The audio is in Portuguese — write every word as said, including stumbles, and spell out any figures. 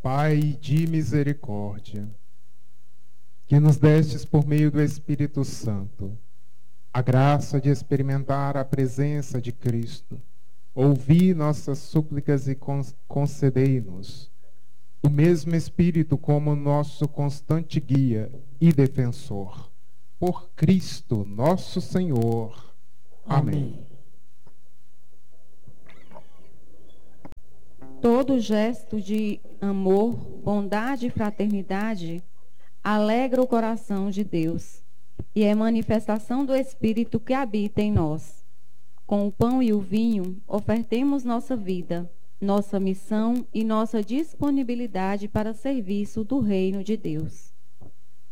Pai de misericórdia, que nos destes por meio do Espírito Santo a graça de experimentar a presença de Cristo, ouvi nossas súplicas e concedei-nos o mesmo Espírito como nosso constante guia e defensor. Por Cristo nosso Senhor. Amém. Todo gesto de amor, bondade e fraternidade alegra o coração de Deus e é manifestação do Espírito que habita em nós. Com o pão e o vinho, ofertemos nossa vida, nossa missão e nossa disponibilidade para serviço do reino de Deus.